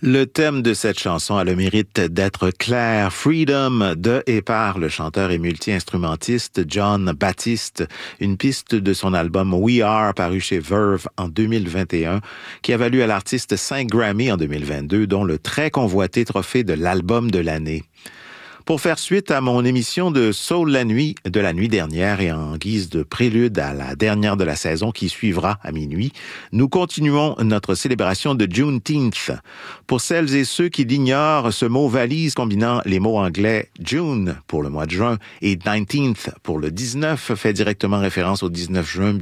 Le thème de cette chanson a le mérite d'être clair. Freedom de et par le chanteur et multi-instrumentiste Jon Batiste, une piste de son album We Are paru chez Verve en 2021 qui a valu à l'artiste 5 Grammy en 2022 dont le très convoité trophée de l'album de l'année. Pour faire suite à mon émission de Soul la nuit de la nuit dernière et en guise de prélude à la dernière de la saison qui suivra à minuit, nous continuons notre célébration de Juneteenth. Pour celles et ceux qui l'ignorent, ce mot valise combinant les mots anglais June pour le mois de juin et 19th pour le 19 fait directement référence au 19 juin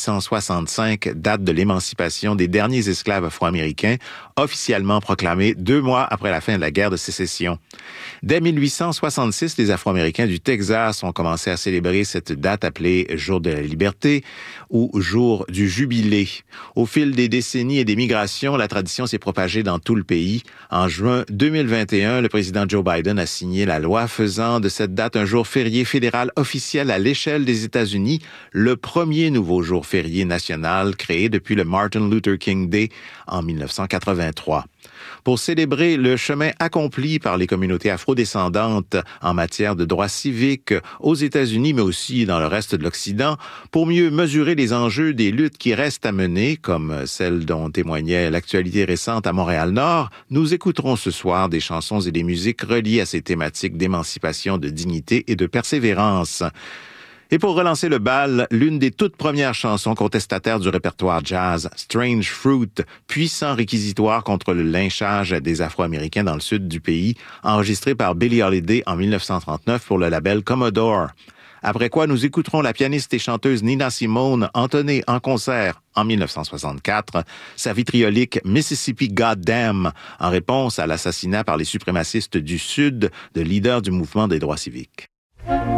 1865, date de l'émancipation des derniers esclaves afro-américains, officiellement proclamée 2 mois après la fin de la guerre de sécession. Dès 1866, les Afro-Américains du Texas ont commencé à célébrer cette date appelée Jour de la liberté ou Jour du jubilé. Au fil des décennies et des migrations, la tradition s'est propagée dans tout le pays. En juin 2021, le président Joe Biden a signé la loi faisant de cette date un jour férié fédéral officiel à l'échelle des États-Unis, le premier nouveau jour férié national créé depuis le Martin Luther King Day en 1983. Pour célébrer le chemin accompli par les communautés afrodescendantes en matière de droits civiques aux États-Unis, mais aussi dans le reste de l'Occident, pour mieux mesurer les enjeux des luttes qui restent à mener, comme celle dont témoignait l'actualité récente à Montréal-Nord, nous écouterons ce soir des chansons et des musiques reliées à ces thématiques d'émancipation, de dignité et de persévérance. Et pour relancer le bal, l'une des toutes premières chansons contestataires du répertoire jazz, Strange Fruit, puissant réquisitoire contre le lynchage des Afro-Américains dans le sud du pays, enregistré par Billie Holiday en 1939 pour le label Commodore. Après quoi, nous écouterons la pianiste et chanteuse Nina Simone entonner en concert en 1964 sa vitriolique Mississippi Goddamn en réponse à l'assassinat par les suprémacistes du Sud de leader du mouvement des droits civiques.